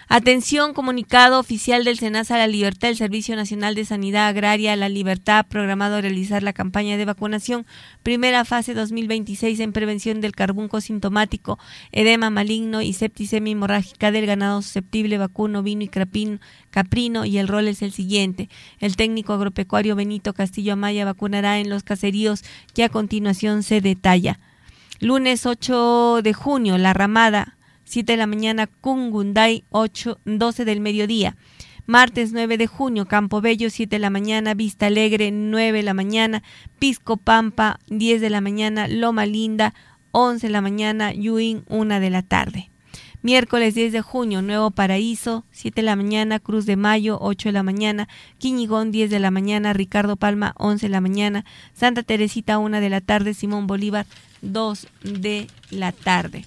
Atención, comunicado oficial del SENASA La Libertad, el Servicio Nacional de Sanidad Agraria La Libertad, programado a realizar la campaña de vacunación, primera fase 2026 en prevención del carbunco sintomático, edema maligno y septicemia hemorrágica del ganado susceptible, vacuno, ovino y caprino, y el rol es el siguiente. El técnico agropecuario Benito Castillo Amaya vacunará en los caseríos que a continuación se detalla. Lunes 8 de junio, La Ramada, 7 de la mañana, Cungunday, 12 del mediodía. Martes 9 de junio, Campo Bello, 7 de la mañana, Vista Alegre, 9 de la mañana, Pisco Pampa, 10 de la mañana, Loma Linda, 11 de la mañana, Yuín, 1 de la tarde. Miércoles 10 de junio, Nuevo Paraíso, 7 de la mañana, Cruz de Mayo, 8 de la mañana, Quiñigón, 10 de la mañana, Ricardo Palma, 11 de la mañana, Santa Teresita, 1 de la tarde, Simón Bolívar, 2 de la tarde.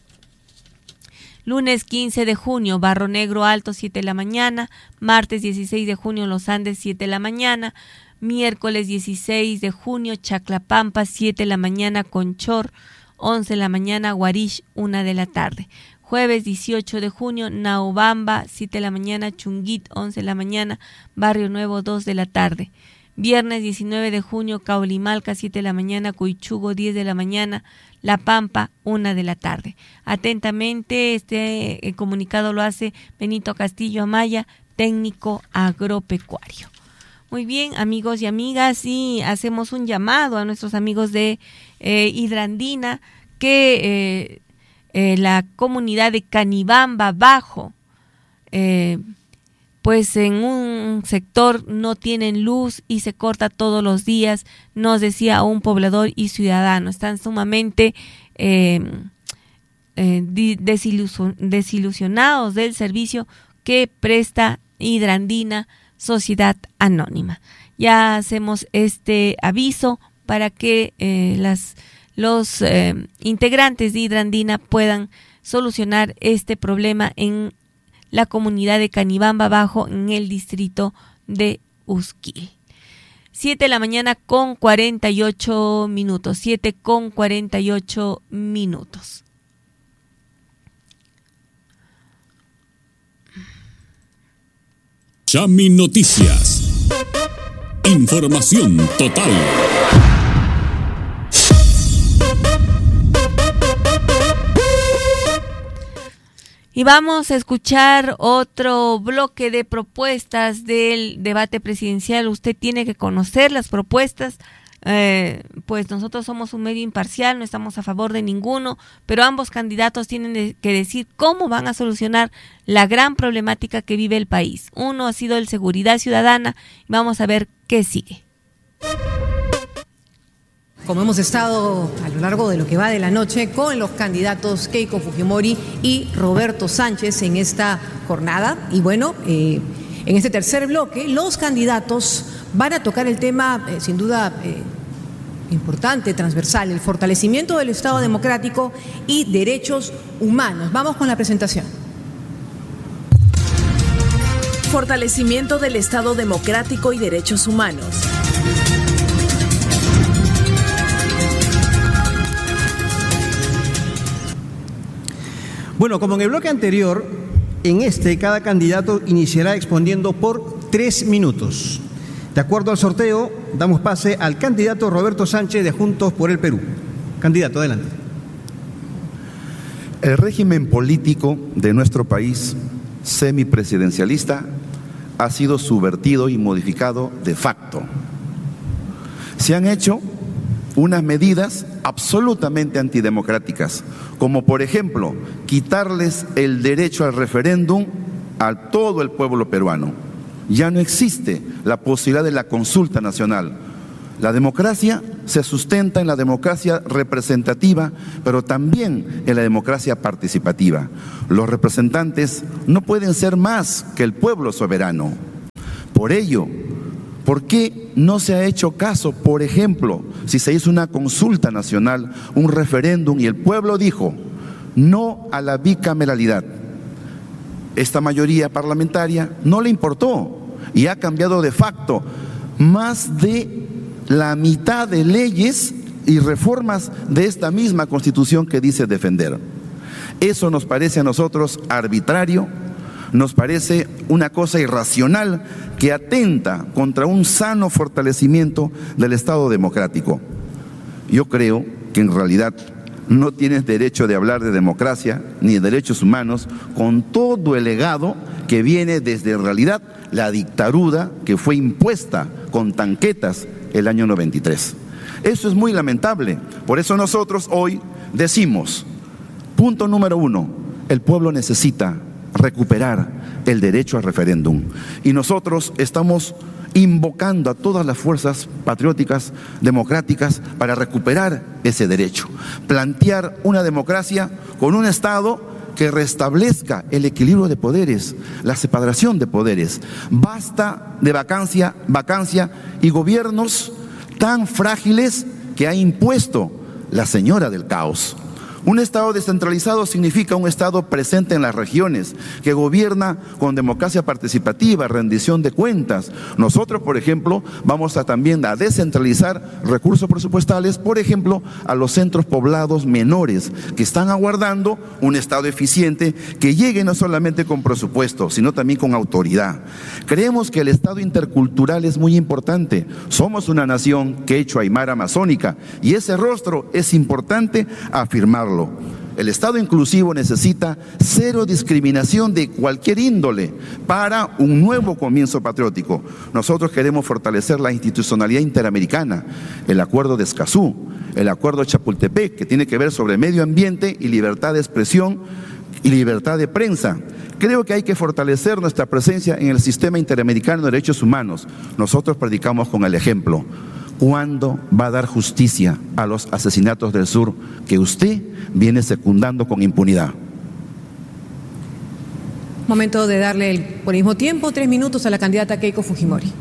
Lunes 15 de junio, Barro Negro Alto, 7 de la mañana. Martes 16 de junio, Los Andes, 7 de la mañana. Miércoles 16 de junio, Chaclapampa, 7 de la mañana, Conchor, 11 de la mañana, Guarish, 1 de la tarde. Jueves 18 de junio, Naobamba, 7 de la mañana, Chunguit, 11 de la mañana, Barrio Nuevo, 2 de la tarde. Viernes 19 de junio, Caulimalca, 7 de la mañana, Cuichugo, 10 de la mañana, La Pampa, 1 de la tarde. Atentamente, este comunicado lo hace Benito Castillo Amaya, técnico agropecuario. Muy bien, amigos y amigas, y hacemos un llamado a nuestros amigos de Hidrandina, que la comunidad de Canibamba Bajo, pues en un sector no tienen luz y se corta todos los días, nos decía un poblador y ciudadano. Están sumamente desilusionados del servicio que presta Hidrandina Sociedad Anónima. Ya hacemos este aviso para que los integrantes de Hidrandina puedan solucionar este problema en la comunidad de Canibamba Bajo, en el distrito de Usquil. 7 de la mañana con 48 minutos. 7 con 48 minutos. Chami Noticias. Información total. Y vamos a escuchar otro bloque de propuestas del debate presidencial. Usted tiene que conocer las propuestas, pues nosotros somos un medio imparcial, no estamos a favor de ninguno, pero ambos candidatos tienen que decir cómo van a solucionar la gran problemática que vive el país. Uno ha sido el Seguridad Ciudadana, y vamos a ver qué sigue. Como hemos estado a lo largo de lo que va de la noche con los candidatos Keiko Fujimori y Roberto Sánchez en esta jornada, y bueno, en este tercer bloque los candidatos van a tocar el tema sin duda importante, transversal, el fortalecimiento del Estado democrático y derechos humanos. Vamos con la presentación. Fortalecimiento del Estado democrático y derechos humanos. Bueno, como en el bloque anterior, en este cada candidato iniciará exponiendo por 3 minutos. De acuerdo al sorteo, damos pase al candidato Roberto Sánchez de Juntos por el Perú. Candidato, adelante. El régimen político de nuestro país, semipresidencialista, ha sido subvertido y modificado de facto. Se han hecho unas medidas absolutamente antidemocráticas, como por ejemplo, quitarles el derecho al referéndum a todo el pueblo peruano. Ya no existe la posibilidad de la consulta nacional. La democracia se sustenta en la democracia representativa, pero también en la democracia participativa. Los representantes no pueden ser más que el pueblo soberano. Por ello, ¿por qué no se ha hecho caso? Por ejemplo, si se hizo una consulta nacional, un referéndum, y el pueblo dijo no a la bicameralidad, esta mayoría parlamentaria no le importó y ha cambiado de facto más de la mitad de leyes y reformas de esta misma Constitución que dice defender. Eso nos parece a nosotros arbitrario, Nos parece una cosa irracional que atenta contra un sano fortalecimiento del Estado democrático. Yo creo que en realidad no tienes derecho de hablar de democracia ni de derechos humanos con todo el legado que viene desde en realidad la dictadura que fue impuesta con tanquetas el año 93. Eso es muy lamentable. Por eso nosotros hoy decimos, punto número 1, el pueblo necesita recuperar el derecho al referéndum. Y nosotros estamos invocando a todas las fuerzas patrióticas, democráticas, para recuperar ese derecho. Plantear una democracia con un Estado que restablezca el equilibrio de poderes, la separación de poderes. Basta de vacancia y gobiernos tan frágiles que ha impuesto la señora del caos. Un Estado descentralizado significa un Estado presente en las regiones, que gobierna con democracia participativa, rendición de cuentas. Nosotros, por ejemplo, vamos a también a descentralizar recursos presupuestales, por ejemplo, a los centros poblados menores, que están aguardando un Estado eficiente que llegue no solamente con presupuesto, sino también con autoridad. Creemos que el Estado intercultural es muy importante. Somos una nación quechua, aymara, amazónica, y ese rostro es importante afirmarlo. El Estado inclusivo necesita cero discriminación de cualquier índole para un nuevo comienzo patriótico. Nosotros queremos fortalecer la institucionalidad interamericana, el Acuerdo de Escazú, el Acuerdo de Chapultepec, que tiene que ver sobre medio ambiente y libertad de expresión y libertad de prensa. Creo que hay que fortalecer nuestra presencia en el sistema interamericano de derechos humanos. Nosotros predicamos con el ejemplo. ¿Cuándo va a dar justicia a los asesinatos del sur que usted viene secundando con impunidad? Momento de darle por el mismo tiempo 3 minutos a la candidata Keiko Fujimori.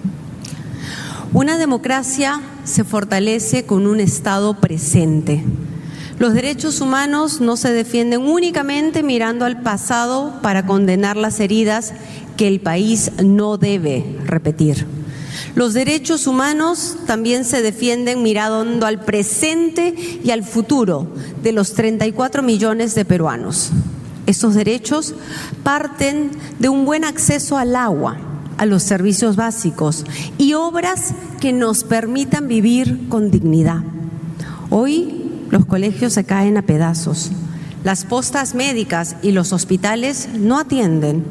Una democracia se fortalece con un Estado presente. Los derechos humanos no se defienden únicamente mirando al pasado para condenar las heridas que el país no debe repetir. Los derechos humanos también se defienden mirando al presente y al futuro de los 34 millones de peruanos. Estos derechos parten de un buen acceso al agua, a los servicios básicos y obras que nos permitan vivir con dignidad. Hoy los colegios se caen a pedazos. Las postas médicas y los hospitales no atienden.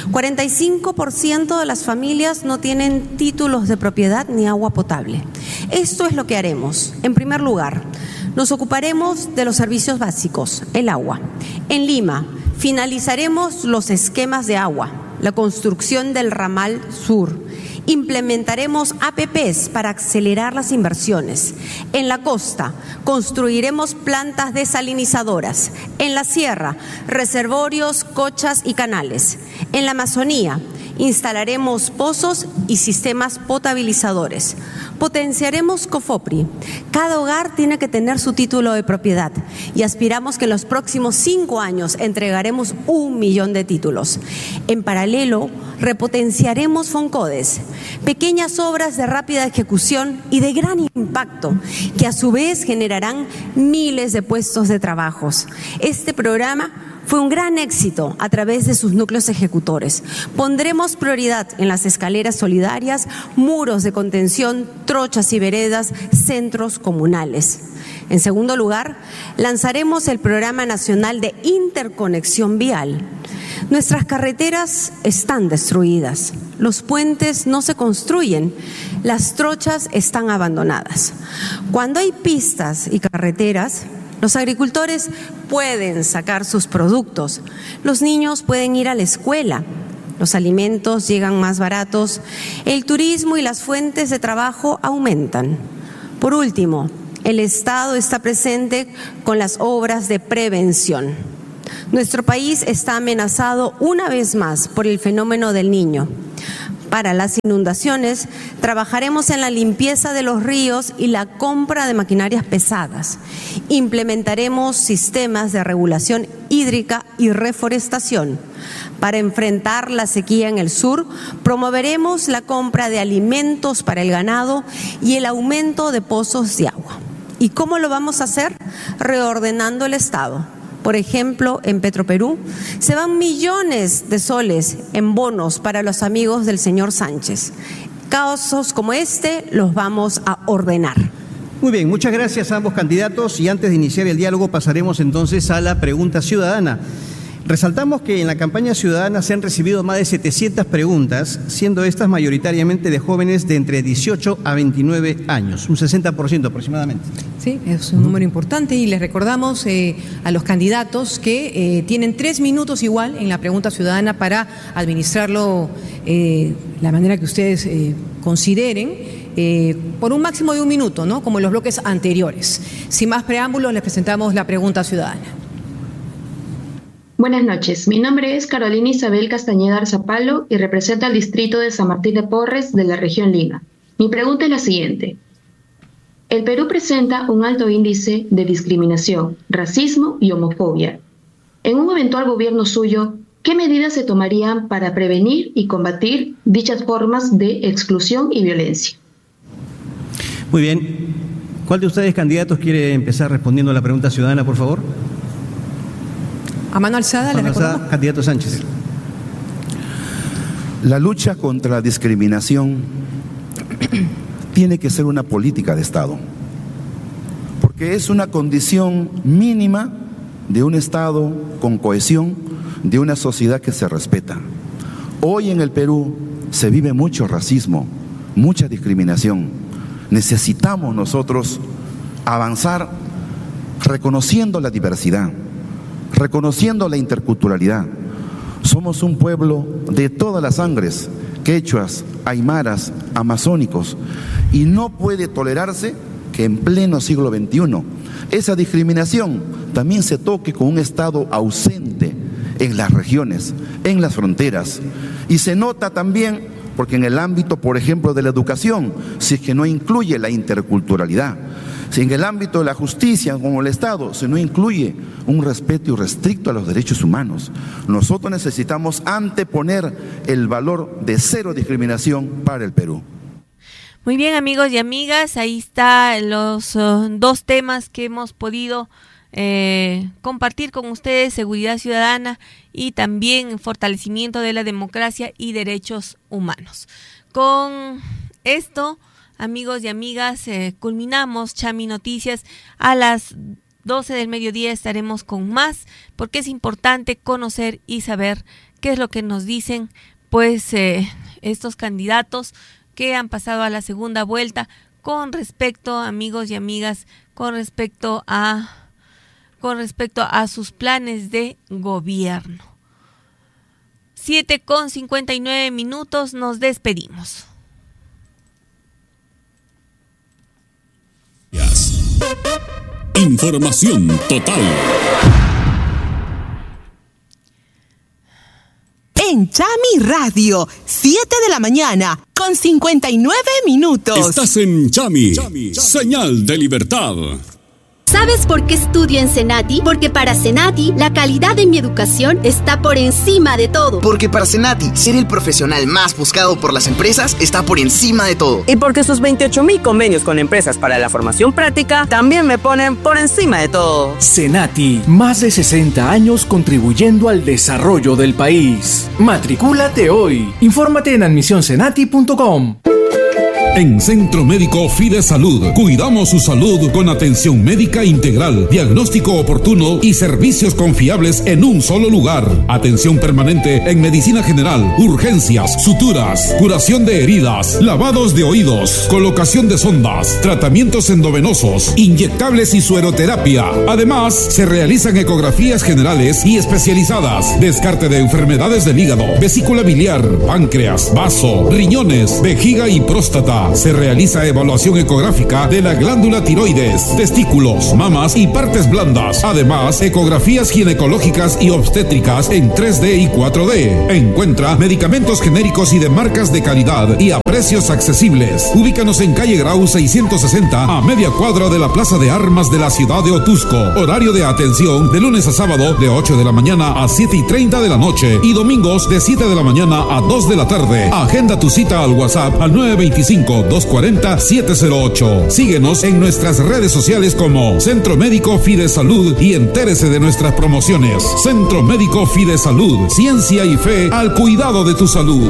45% de las familias no tienen títulos de propiedad ni agua potable. Esto es lo que haremos. En primer lugar, nos ocuparemos de los servicios básicos, el agua. En Lima, finalizaremos los esquemas de agua, la construcción del ramal sur. Implementaremos APPs para acelerar las inversiones. En la costa, construiremos plantas desalinizadoras. En la sierra, reservorios, cochas y canales. En la Amazonía, instalaremos pozos y sistemas potabilizadores. Potenciaremos COFOPRI. Cada hogar tiene que tener su título de propiedad y aspiramos que en los próximos 5 años entregaremos 1 millón de títulos. En paralelo, repotenciaremos FONCODES, pequeñas obras de rápida ejecución y de gran impacto, que a su vez generarán miles de puestos de trabajo. Este programa fue un gran éxito a través de sus núcleos ejecutores. Pondremos prioridad en las escaleras solidarias, muros de contención, trochas y veredas, centros comunales. En segundo lugar, lanzaremos el Programa Nacional de Interconexión Vial. Nuestras carreteras están destruidas, los puentes no se construyen, las trochas están abandonadas. Cuando hay pistas y carreteras, los agricultores pueden sacar sus productos, los niños pueden ir a la escuela, los alimentos llegan más baratos, el turismo y las fuentes de trabajo aumentan. Por último, el Estado está presente con las obras de prevención. Nuestro país está amenazado una vez más por el fenómeno del Niño. Para las inundaciones, trabajaremos en la limpieza de los ríos y la compra de maquinarias pesadas. Implementaremos sistemas de regulación hídrica y reforestación. Para enfrentar la sequía en el sur, promoveremos la compra de alimentos para el ganado y el aumento de pozos de agua. ¿Y cómo lo vamos a hacer? Reordenando el Estado, por ejemplo, en Petroperú, se van millones de soles en bonos para los amigos del señor Sánchez. Casos como este los vamos a ordenar. Muy bien, muchas gracias a ambos candidatos y antes de iniciar el diálogo pasaremos entonces a la pregunta ciudadana. Resaltamos que en la campaña ciudadana se han recibido más de 700 preguntas, siendo estas mayoritariamente de jóvenes de entre 18 a 29 años, un 60% aproximadamente. Sí, es un número importante y les recordamos a los candidatos que tienen 3 minutos igual en la pregunta ciudadana para administrarlo la manera que ustedes consideren. Por un máximo de 1 minuto, ¿no? Como en los bloques anteriores. Sin más preámbulos, les presentamos la pregunta ciudadana. Buenas noches, mi nombre es Carolina Isabel Castañeda Arzapalo y represento al distrito de San Martín de Porres de la región Lima. Mi pregunta es la siguiente. El Perú presenta un alto índice de discriminación, racismo y homofobia. En un eventual gobierno suyo, ¿qué medidas se tomarían para prevenir y combatir dichas formas de exclusión y violencia? Muy bien. ¿Cuál de ustedes, candidatos, quiere empezar respondiendo a la pregunta ciudadana, por favor? A mano alzada, les recordamos. Candidato Sánchez. La lucha contra la discriminación tiene que ser una política de Estado, porque es una condición mínima de un Estado con cohesión, de una sociedad que se respeta. Hoy en el Perú se vive mucho racismo, mucha discriminación. Necesitamos nosotros avanzar reconociendo la diversidad, reconociendo la interculturalidad. Somos un pueblo de todas las sangres, quechuas, aymaras, amazónicos, y no puede tolerarse que en pleno siglo XXI esa discriminación también se toque con un Estado ausente en las regiones, en las fronteras. Y se nota también porque en el ámbito, por ejemplo, de la educación, si es que no incluye la interculturalidad, si en el ámbito de la justicia, como el Estado, se no incluye un respeto irrestricto a los derechos humanos. Nosotros necesitamos anteponer el valor de cero discriminación para el Perú. Muy bien, amigos y amigas, ahí están los 2 temas que hemos podido compartir con ustedes: seguridad ciudadana y también fortalecimiento de la democracia y derechos humanos. Con esto, amigos y amigas, culminamos Chami Noticias. A las 12 del mediodía estaremos con más, porque es importante conocer y saber qué es lo que nos dicen pues estos candidatos que han pasado a la segunda vuelta con respecto, amigos y amigas, con respecto a sus planes de gobierno. 7:59, nos despedimos. Información total. En Chami Radio, 7 de la mañana, con 59 minutos. Estás en Chami, señal de libertad. ¿Sabes por qué estudio en Senati? Porque para Senati, la calidad de mi educación está por encima de todo. Porque para Senati, ser el profesional más buscado por las empresas está por encima de todo. Y porque sus 28,000 convenios con empresas para la formación práctica también me ponen por encima de todo. Senati, más de 60 años contribuyendo al desarrollo del país. Matricúlate hoy. Infórmate en admisionsenati.com. En Centro Médico Fide Salud, cuidamos su salud con atención médica integral, diagnóstico oportuno y servicios confiables en un solo lugar. Atención permanente en medicina general, urgencias, suturas, curación de heridas, lavados de oídos, colocación de sondas, tratamientos endovenosos, inyectables y sueroterapia. Además, se realizan ecografías generales y especializadas, descarte de enfermedades del hígado, vesícula biliar, páncreas, vaso, riñones, vejiga y próstata. Se realiza evaluación ecográfica de la glándula tiroides, testículos, mamas y partes blandas. Además, ecografías ginecológicas y obstétricas en 3D y 4D. Encuentra medicamentos genéricos y de marcas de calidad y a precios accesibles. Ubícanos en calle Grau 660, a media cuadra de la Plaza de Armas de la ciudad de Otusco. Horario de atención de lunes a sábado de 8 de la mañana a 7:30 de la noche y domingos de 7 de la mañana a 2 de la tarde. Agenda tu cita al WhatsApp al 925 305-240-708. Síguenos en nuestras redes sociales como Centro Médico Fidesalud y entérese de nuestras promociones. Centro Médico Fidesalud, ciencia y fe al cuidado de tu salud.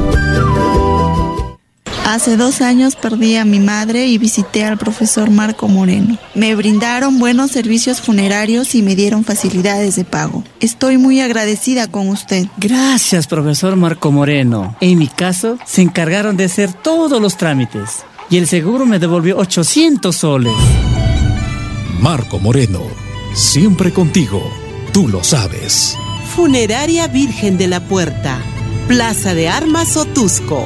Hace 2 años perdí a mi madre y visité al profesor Marco Moreno. Me brindaron buenos servicios funerarios y me dieron facilidades de pago. Estoy muy agradecida con usted. Gracias, profesor Marco Moreno. En mi caso, se encargaron de hacer todos los trámites y el seguro me devolvió 800 soles. Marco Moreno, siempre contigo, tú lo sabes. Funeraria Virgen de la Puerta, Plaza de Armas Otusco.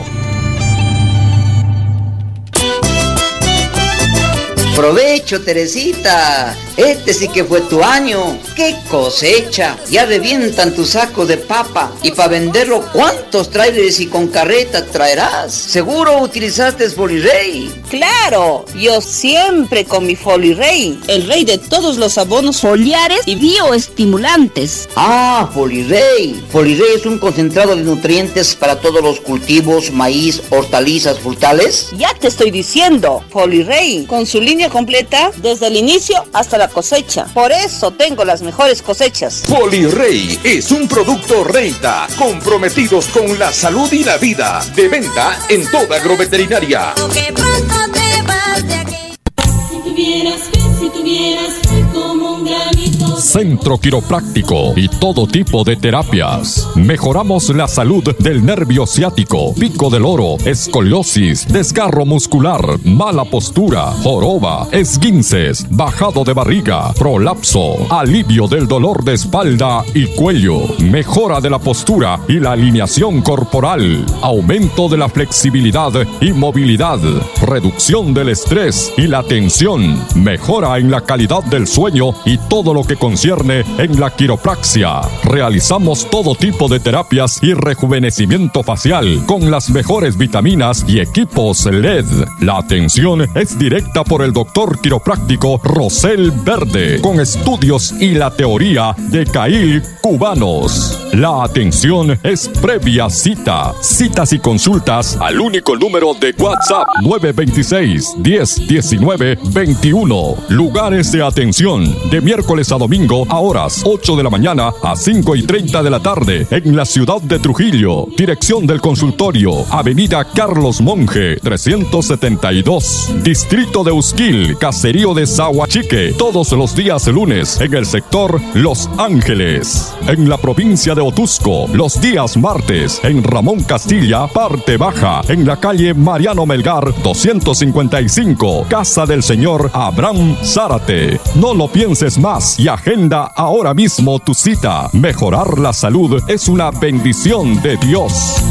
Provecho, Teresita. Este sí que fue tu año. ¡Qué cosecha! Ya revientan tu saco de papa. Y para venderlo, ¿cuántos trailers y con carreta traerás? Seguro utilizaste Folirey. Claro, yo siempre con mi Folirey, el rey de todos los abonos foliares y bioestimulantes. Ah, Folirey. Folirey es un concentrado de nutrientes para todos los cultivos, maíz, hortalizas, frutales. Ya te estoy diciendo, Folirey, con su línea completa desde el inicio hasta la cosecha. Por eso tengo las mejores cosechas. Folirey es un producto Reita, comprometidos con la salud y la vida. De venta en toda agroveterinaria. Que pronto te vas de aquí. Si tuvieras fe como un granito. Centro Quiropráctico y todo tipo de terapias. Mejoramos la salud del nervio ciático, pico del oro, escoliosis, desgarro muscular, mala postura, joroba, esguinces, bajado de barriga, prolapso, alivio del dolor de espalda y cuello, mejora de la postura y la alineación corporal, aumento de la flexibilidad y movilidad, reducción del estrés y la tensión, mejora en la calidad del sueño y todo lo que concierne en la quiropraxia. Realizamos todo tipo de terapias y rejuvenecimiento facial con las mejores vitaminas y equipos LED. La atención es directa por el doctor quiropráctico Rosel Verde, con estudios y la teoría de Cail cubanos. La atención es previa cita. Citas y consultas al único número de WhatsApp 926-1019-21. Lugares de atención de miércoles a domingo a horas 8 de la mañana a 5:30 de la tarde en la ciudad de Trujillo. Dirección del consultorio, Avenida Carlos Monge 372, Distrito de Usquil, Caserío de Zahuachique, todos los días lunes en el sector Los Ángeles. En la provincia de Otusco, los días martes en Ramón Castilla, parte baja, en la calle Mariano Melgar 255, Casa del Señor Abraham Zárate. No lo pienses más y agenda ahora mismo tu cita. Mejorar la salud es una bendición de Dios.